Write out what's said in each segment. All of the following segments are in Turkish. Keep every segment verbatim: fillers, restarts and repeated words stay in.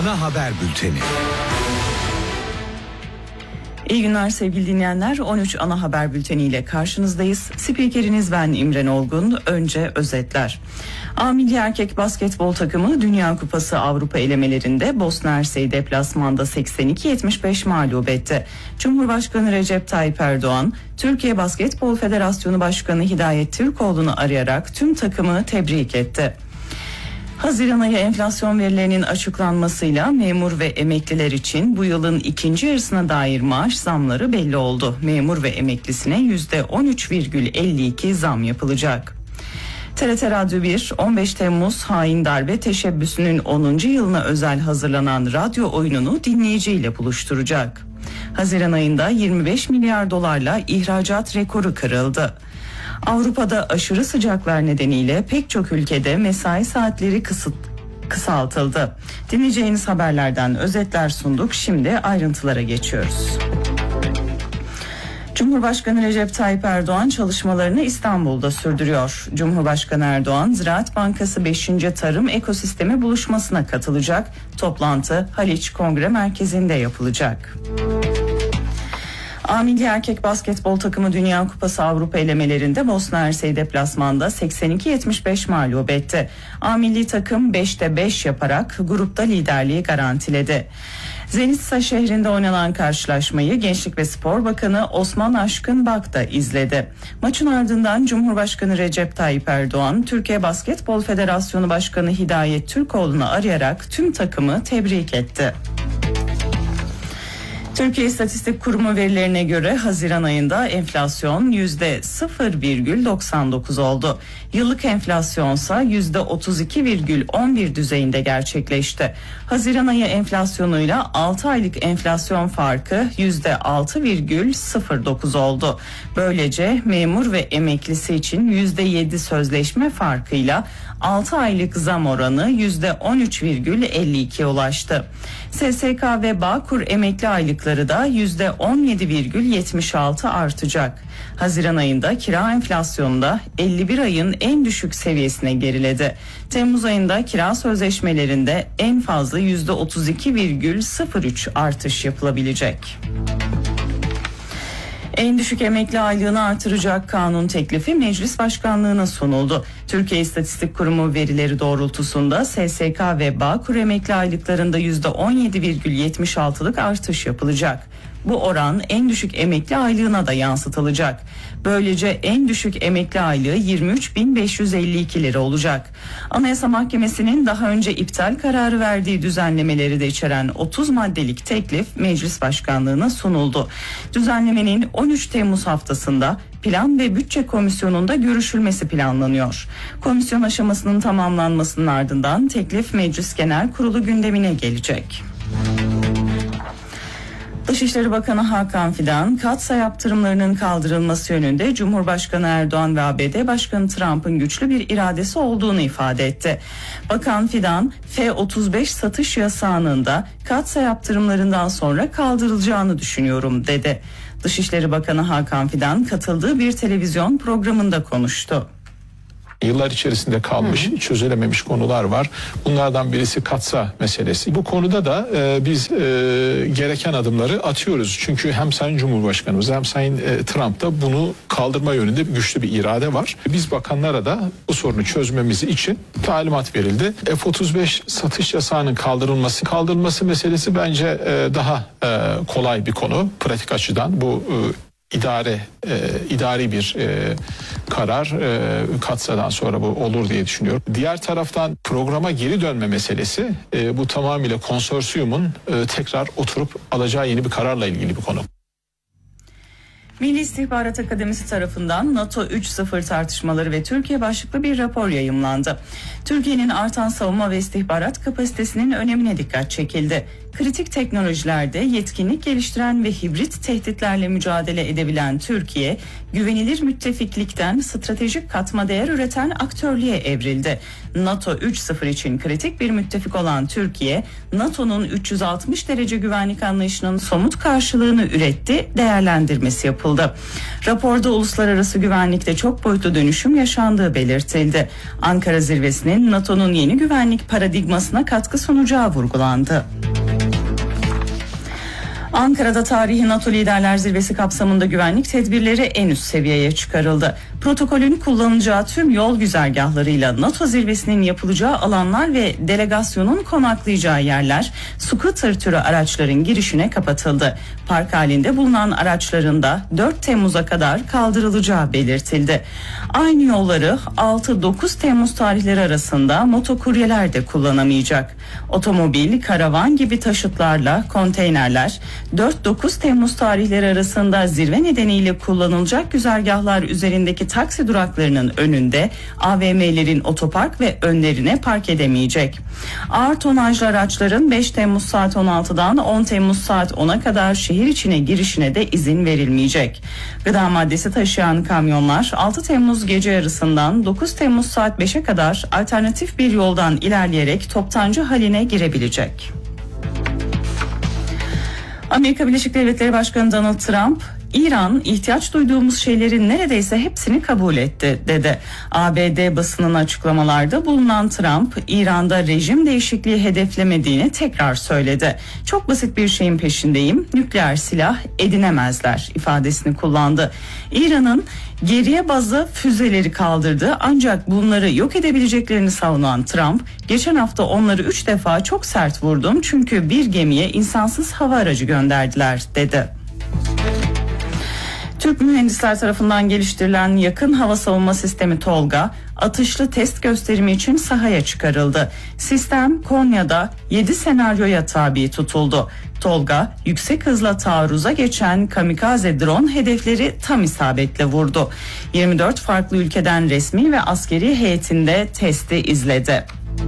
Ana haber bülteni. İyi günler sevgili dinleyenler. on üç ana haber bülteniyle karşınızdayız. Spikeriniz ben İmren Olgun. Önce özetler. A Milli Erkek Basketbol takımı Dünya Kupası Avrupa elemelerinde Bosna Hersey deplasmanda seksen iki yetmiş beş mağlup etti. Cumhurbaşkanı Recep Tayyip Erdoğan, Türkiye Basketbol Federasyonu Başkanı Hidayet Türkoğlu'nu arayarak tüm takımı tebrik etti. Haziran ayı enflasyon verilerinin açıklanmasıyla memur ve emekliler için bu yılın ikinci yarısına dair maaş zamları belli oldu. Memur ve emeklisine yüzde on üç virgül elli iki zam yapılacak. T R T Radyo bir, on beş Temmuz hain darbe teşebbüsünün onuncu yılına özel hazırlanan radyo oyununu dinleyiciyle buluşturacak. Haziran ayında yirmi beş milyar dolarla ihracat rekoru kırıldı. Avrupa'da aşırı sıcaklar nedeniyle pek çok ülkede mesai saatleri kısıt, kısaltıldı. Dinleyeceğiniz haberlerden özetler sunduk. Şimdi ayrıntılara geçiyoruz. Cumhurbaşkanı Recep Tayyip Erdoğan çalışmalarını İstanbul'da sürdürüyor. Cumhurbaşkanı Erdoğan, Ziraat Bankası beşinci Tarım Ekosistemi buluşmasına katılacak. Toplantı Haliç Kongre Merkezi'nde yapılacak. A Milli Erkek Basketbol takımı Dünya Kupası Avrupa elemelerinde Bosna Hersey deplasmanda seksen iki yetmiş beş mağlup etti. A Milli takım beşte beş yaparak grupta liderliği garantiledi. Zenitsa şehrinde oynanan karşılaşmayı Gençlik ve Spor Bakanı Osman Aşkın Bak da izledi. Maçın ardından Cumhurbaşkanı Recep Tayyip Erdoğan, Türkiye Basketbol Federasyonu Başkanı Hidayet Türkoğlu'nu arayarak tüm takımı tebrik etti. Türkiye İstatistik Kurumu verilerine göre Haziran ayında enflasyon yüzde sıfır virgül doksan dokuz oldu. Yıllık enflasyonsa yüzde otuz iki virgül on bir düzeyinde gerçekleşti. Haziran ayı enflasyonuyla altı aylık enflasyon farkı yüzde altı virgül sıfır dokuz oldu. Böylece memur ve emeklisi için yüzde yedi sözleşme farkıyla altı aylık zam oranı yüzde on üç virgül elli iki ulaştı. S S K ve Bağkur emekli aylıkları da yüzde on yedi virgül yetmiş altı artacak. Haziran ayında kira enflasyonunda elli bir ayın en düşük seviyesine geriledi. Temmuz ayında kira sözleşmelerinde en fazla yüzde otuz iki virgül sıfır üç artış yapılabilecek. En düşük emekli aylığını artıracak kanun teklifi meclis başkanlığına sunuldu. Türkiye İstatistik Kurumu verileri doğrultusunda S S K ve Bağkur emekli aylıklarında yüzde on yedi virgül yetmiş altılık artış yapılacak. Bu oran en düşük emekli aylığına da yansıtılacak. Böylece en düşük emekli aylığı yirmi üç bin beş yüz elli iki lira olacak. Anayasa Mahkemesi'nin daha önce iptal kararı verdiği düzenlemeleri de içeren otuz maddelik teklif meclis başkanlığına sunuldu. Düzenlemenin on üç Temmuz haftasında Plan ve Bütçe Komisyonu'nda görüşülmesi planlanıyor. Komisyon aşamasının tamamlanmasının ardından teklif Meclis Genel Kurulu gündemine gelecek. Dışişleri Bakanı Hakan Fidan, Katsa yaptırımlarının kaldırılması yönünde Cumhurbaşkanı Erdoğan ve A B D Başkanı Trump'ın güçlü bir iradesi olduğunu ifade etti. Bakan Fidan, F otuz beş satış yasağının da Katsa yaptırımlarından sonra kaldırılacağını düşünüyorum dedi. Dışişleri Bakanı Hakan Fidan katıldığı bir televizyon programında konuştu. Yıllar içerisinde kalmış, hı hı. çözülememiş konular var. Bunlardan birisi Katsa meselesi. Bu konuda da e, biz e, gereken adımları atıyoruz. Çünkü hem Sayın Cumhurbaşkanımız hem Sayın e, Trump'ta bunu kaldırma yönünde güçlü bir irade var. Biz bakanlara da bu sorunu çözmemiz için talimat verildi. F otuz beş satış yasağının kaldırılması, kaldırılması meselesi bence e, daha e, kolay bir konu pratik açıdan. Bu e, İdare, e, idari bir e, karar e, Katsa'dan sonra bu olur diye düşünüyorum. Diğer taraftan programa geri dönme meselesi e, bu tamamıyla konsorsiyumun e, tekrar oturup alacağı yeni bir kararla ilgili bir konu. Milli İstihbarat Akademisi tarafından NATO üç sıfır tartışmaları ve Türkiye başlıklı bir rapor yayımlandı. Türkiye'nin artan savunma ve istihbarat kapasitesinin önemine dikkat çekildi. kritik teknolojilerde yetkinlik geliştiren ve hibrit tehditlerle mücadele edebilen Türkiye, güvenilir müttefiklikten stratejik katma değer üreten aktörlüğe evrildi. NATO üç nokta sıfır için kritik bir müttefik olan Türkiye, NATO'nun üç yüz altmış derece güvenlik anlayışının somut karşılığını üretti, değerlendirmesi yapıldı. Raporda uluslararası güvenlikte çok boyutlu dönüşüm yaşandığı belirtildi. Ankara zirvesinin NATO'nun yeni güvenlik paradigmasına katkı sunacağı vurgulandı. Ankara'da tarihi NATO Liderler Zirvesi kapsamında güvenlik tedbirleri en üst seviyeye çıkarıldı. Protokolün kullanılacağı tüm yol güzergahlarıyla NATO zirvesinin yapılacağı alanlar ve delegasyonun konaklayacağı yerler scooter türü araçların girişine kapatıldı. Park halinde bulunan araçların da dört Temmuz'a kadar kaldırılacağı belirtildi. Aynı yolları altı dokuz Temmuz tarihleri arasında motokuryeler de kullanamayacak. Otomobil, karavan gibi taşıtlarla konteynerler dört dokuz Temmuz tarihleri arasında zirve nedeniyle kullanılacak güzergahlar üzerindeki taksi duraklarının önünde, A V M'lerin otopark ve önlerine park edemeyecek. Ağır tonajlı araçların beş Temmuz saat on altıdan on Temmuz saat ona kadar şehir içine girişine de izin verilmeyecek. Gıda maddesi taşıyan kamyonlar altı Temmuz gece yarısından dokuz Temmuz saat beşe kadar alternatif bir yoldan ilerleyerek Toptancı haline girebilecek. Amerika Birleşik Devletleri Başkanı Donald Trump, İran ihtiyaç duyduğumuz şeylerin neredeyse hepsini kabul etti dedi. A B D basının açıklamalarda bulunan Trump, İran'da rejim değişikliği hedeflemediğini tekrar söyledi. Çok basit bir şeyin peşindeyim, nükleer silah edinemezler ifadesini kullandı. İran'ın geriye bazı füzeleri kaldırdı, ancak bunları yok edebileceklerini savunan Trump, geçen hafta onları üç defa çok sert vurdum çünkü bir gemiye insansız hava aracı gönderdiler dedi. Türk mühendisler tarafından geliştirilen yakın hava savunma sistemi TOLGA, atışlı test gösterimi için sahaya çıkarıldı. Sistem Konya'da yedi senaryoya tabi tutuldu. TOLGA, yüksek hızla taarruza geçen kamikaze drone hedefleri tam isabetle vurdu. yirmi dört farklı ülkeden resmi ve askeri heyetinde testi izledi.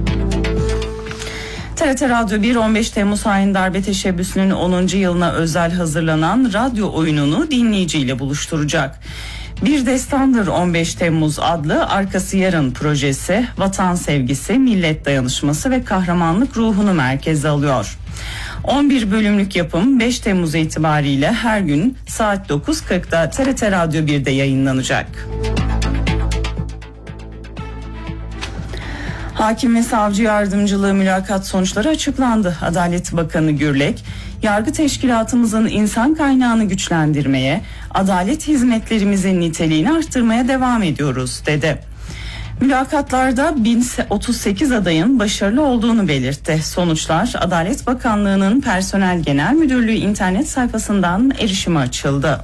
T R T Radyo bir on beş Temmuz hain darbe teşebbüsünün onuncu yılına özel hazırlanan radyo oyununu dinleyiciyle buluşturacak. Bir Destandır on beş Temmuz adlı Arkası Yarın projesi, vatan sevgisi, millet dayanışması ve kahramanlık ruhunu merkeze alıyor. on bir bölümlük yapım beş Temmuz itibariyle her gün saat dokuz kırkta T R T Radyo bir'de yayınlanacak. Hakim ve savcı yardımcılığı mülakat sonuçları açıklandı. Adalet Bakanı Gürlek, yargı teşkilatımızın insan kaynağını güçlendirmeye, adalet hizmetlerimizin niteliğini arttırmaya devam ediyoruz dedi. Mülakatlarda bin otuz sekiz adayın başarılı olduğunu belirtti. Sonuçlar Adalet Bakanlığı'nın Personel Genel Müdürlüğü internet sayfasından erişime açıldı.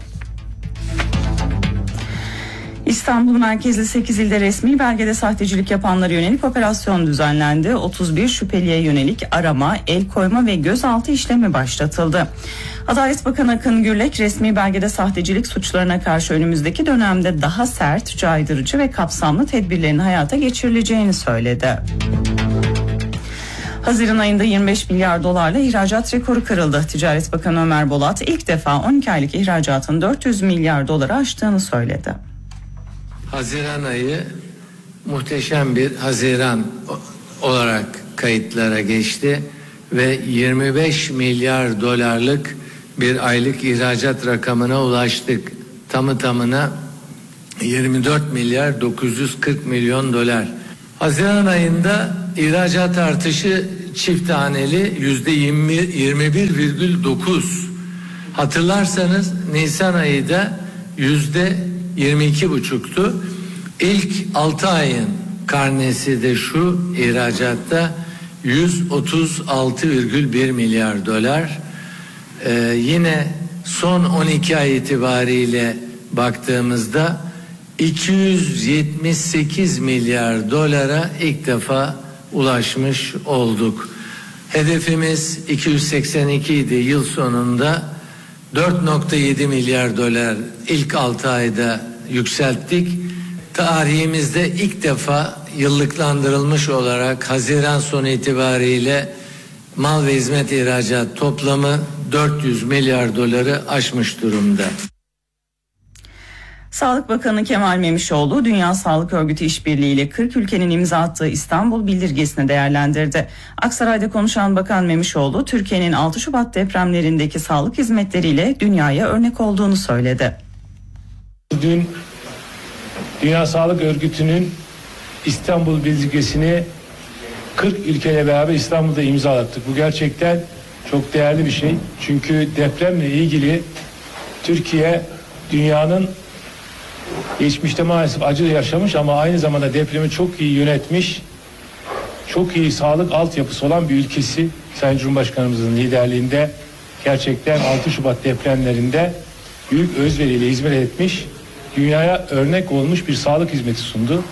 İstanbul merkezli sekiz ilde resmi belgede sahtecilik yapanlara yönelik operasyon düzenlendi. otuz bir şüpheliye yönelik arama, el koyma ve gözaltı işlemi başlatıldı. Adalet Bakanı Akın Gürlek, resmi belgede sahtecilik suçlarına karşı önümüzdeki dönemde daha sert, caydırıcı ve kapsamlı tedbirlerin hayata geçirileceğini söyledi. Haziran ayında yirmi beş milyar dolarla ihracat rekoru kırıldı. Ticaret Bakanı Ömer Bolat ilk defa on iki aylık ihracatın dört yüz milyar doları aştığını söyledi. Haziran ayı muhteşem bir Haziran olarak kayıtlara geçti ve yirmi beş milyar dolarlık bir aylık ihracat rakamına ulaştık. Tamı tamına yirmi dört milyar dokuz yüz kırk milyon dolar. Haziran ayında ihracat artışı çift haneli yüzde yirmi bir virgül dokuz. Hatırlarsanız Nisan ayı da yüzde yirmi iki buçuktu. İlk altı ayın karnesi de şu: ihracatta yüz otuz altı virgül bir milyar dolar. Ee, yine son on iki ay itibariyle baktığımızda iki yüz yetmiş sekiz milyar dolara ilk defa ulaşmış olduk. Hedefimiz iki yüz seksen iki idi. Yıl sonunda dört virgül yedi milyar dolar ilk altı ayda yükselttik. Tarihimizde ilk defa yıllıklandırılmış olarak Haziran sonu itibariyle mal ve hizmet ihracat toplamı dört yüz milyar doları aşmış durumda. Sağlık Bakanı Kemal Memişoğlu, Dünya Sağlık Örgütü işbirliğiyle kırk ülkenin imza attığı İstanbul Bildirgesi'ni değerlendirdi. Aksaray'da konuşan Bakan Memişoğlu, Türkiye'nin altı Şubat depremlerindeki sağlık hizmetleriyle dünyaya örnek olduğunu söyledi. Dün Dünya Sağlık Örgütü'nün İstanbul Bildirgesi'ni kırk ülkeyle beraber İstanbul'da imzalattık. Bu gerçekten çok değerli bir şey. Çünkü depremle ilgili Türkiye dünyanın geçmişte maalesef acı yaşamış ama aynı zamanda depremi çok iyi yönetmiş, çok iyi sağlık altyapısı olan bir ülkesi. Sayın Cumhurbaşkanımızın liderliğinde gerçekten altı Şubat depremlerinde büyük özveriyle hizmet etmiş, dünyaya örnek olmuş bir sağlık hizmeti sundu.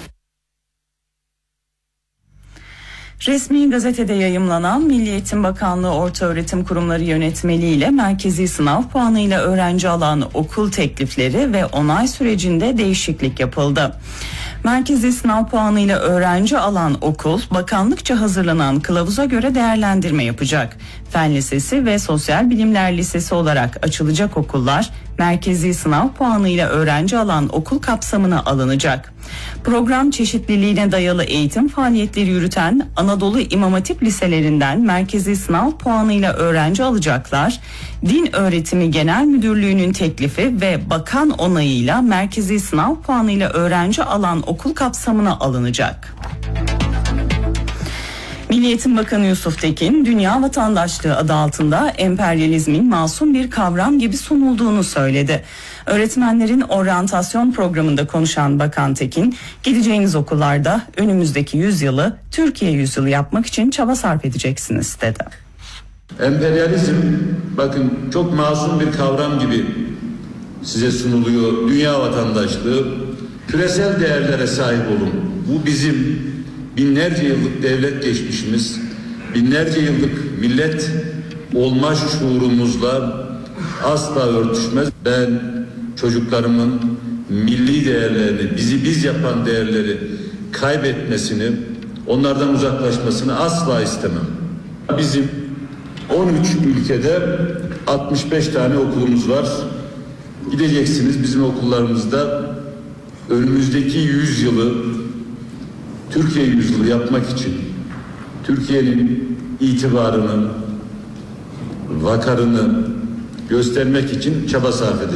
Resmi gazetede yayımlanan Milli Eğitim Bakanlığı Ortaöğretim Kurumları Yönetmeliği ile merkezi sınav puanıyla öğrenci alan okul teklifleri ve onay sürecinde değişiklik yapıldı. Merkezi sınav puanıyla öğrenci alan okul, bakanlıkça hazırlanan kılavuza göre değerlendirme yapacak. Fen Lisesi ve Sosyal Bilimler Lisesi olarak açılacak okullar, merkezi sınav puanıyla öğrenci alan okul kapsamına alınacak. Program çeşitliliğine dayalı eğitim faaliyetleri yürüten Anadolu İmam Hatip liselerinden merkezi sınav puanıyla öğrenci alacaklar, Din Öğretimi Genel Müdürlüğü'nün teklifi ve bakan onayıyla merkezi sınav puanıyla öğrenci alan okul kapsamına alınacak. Milli Eğitim Bakanı Yusuf Tekin, dünya vatandaşlığı adı altında emperyalizmin masum bir kavram gibi sunulduğunu söyledi. Öğretmenlerin oryantasyon programında konuşan Bakan Tekin, gideceğiniz okullarda önümüzdeki yüzyılı Türkiye yüzyılı yapmak için çaba sarf edeceksiniz dedi. Emperyalizm bakın çok masum bir kavram gibi size sunuluyor. Dünya vatandaşlığı, küresel değerlere sahip olun. Bu bizim binlerce yıllık devlet geçmişimiz, binlerce yıllık millet olma şuurumuzla asla örtüşmez. Ben çocuklarımın milli değerlerini, bizi biz yapan değerleri kaybetmesini, onlardan uzaklaşmasını asla istemem. Bizim on üç ülkede altmış beş tane okulumuz var. Gideceksiniz bizim okullarımızda önümüzdeki yüz yılı Türkiye yüzyılı yapmak için Türkiye'nin itibarını, vakarını göstermek için çaba sarf edeceğiz.